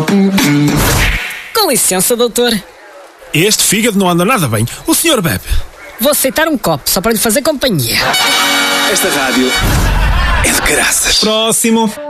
Com licença, doutor. Este fígado não anda nada bem. O senhor bebe? Vou aceitar um copo, só para lhe fazer companhia. Esta rádio é de caraças. Próximo.